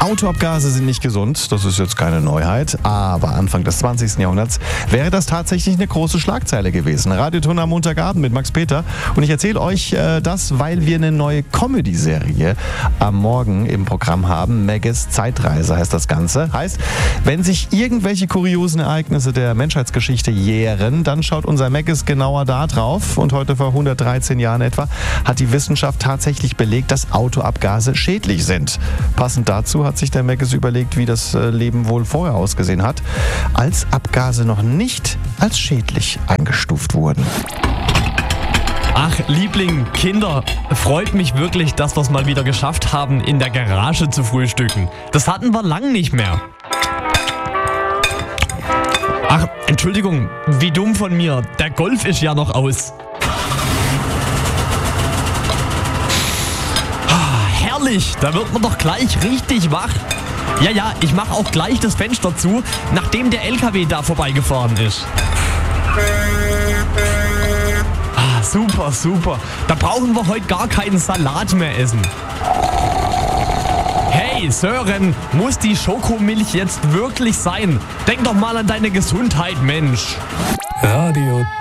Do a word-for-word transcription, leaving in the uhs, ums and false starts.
Autoabgase sind nicht gesund, das ist jetzt keine Neuheit, aber Anfang des zwanzigsten Jahrhunderts wäre das tatsächlich eine große Schlagzeile gewesen. Radioton am Montagabend mit Max Peter und ich erzähle euch äh, das, weil wir eine neue Comedy-Serie am Morgen im Programm haben. Megges Zeitreise heißt das Ganze. Heißt, wenn sich irgendwelche kuriosen Ereignisse der Menschheitsgeschichte jähren, dann schaut unser Megges genauer da drauf und heute vor hundertdreizehn Jahren etwa hat die Wissenschaft tatsächlich belegt, dass Autoabgase schädlich sind. Passend dazu hat sich der Megges überlegt, wie das Leben wohl vorher ausgesehen hat, als Abgase noch nicht als schädlich eingestuft wurden. Ach, Liebling, Kinder, freut mich wirklich, dass wir es mal wieder geschafft haben, in der Garage zu frühstücken. Das hatten wir lang nicht mehr. Ach, Entschuldigung, wie dumm von mir. Der Golf ist ja noch aus. Herrlich, da wird man doch gleich richtig wach. Ja, ja, ich mache auch gleich das Fenster zu, nachdem der L K W da vorbeigefahren ist. Ah, super, super. Da brauchen wir heute gar keinen Salat mehr essen. Hey, Sören, muss die Schokomilch jetzt wirklich sein? Denk doch mal an deine Gesundheit, Mensch. Radio